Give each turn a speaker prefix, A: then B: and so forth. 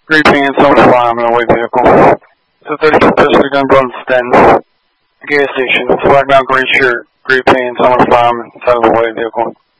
A: Gray pants, on the farm, in a white vehicle. So 32 pistol gun, blunt stents. Gas station. Black mount, gray shirt, gray pants, on the farm, inside of a white vehicle.